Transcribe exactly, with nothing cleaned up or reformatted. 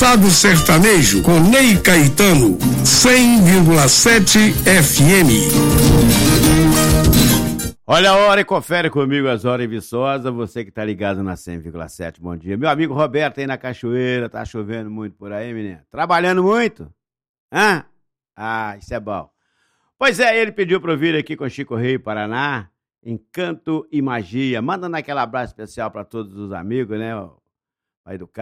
Calçado Sertanejo com Ney Caetano, cem vírgula sete F M. Olha a hora e confere comigo as horas em Viçosa, você que tá ligado na cem vírgula sete, bom dia. Meu amigo Roberto aí na Cachoeira, tá chovendo muito por aí, menino? Trabalhando muito? Hã? Ah, isso é bom. Pois é, ele pediu pra eu vir aqui com Chico Rei, Paraná, Encanto e Magia. Manda naquele abraço especial pra todos os amigos, né? Vai do